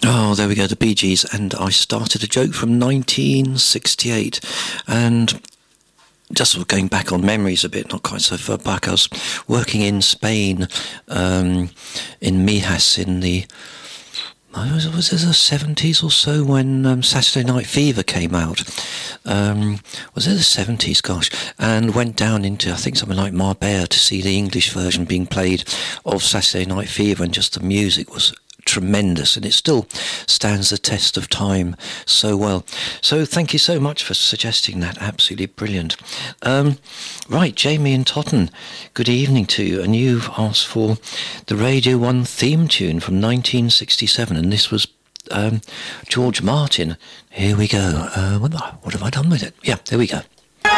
Oh, there we go, the Bee Gees, and I Started a Joke from 1968. And just sort of going back on memories a bit, not quite so far back, I was working in Spain, in Mijas in the... Was it the 70s or so when Saturday Night Fever came out? Was it the 70s, gosh? And went down into, I think, something like Marbella to see the English version being played of Saturday Night Fever, and just the music was tremendous, and it still stands the test of time so well. So thank you so much for suggesting that. Absolutely brilliant. Right, Jamie and Totten, good evening to you, and you've asked for the Radio 1 theme tune from 1967, and this was George Martin. Here we go. What have I done with it? Yeah, there we go.